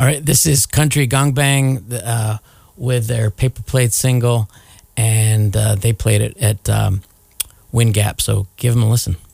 All right, this is Country Gong Bang with their Paper Plate single, and they played it at Wind Gap, so give them a listen.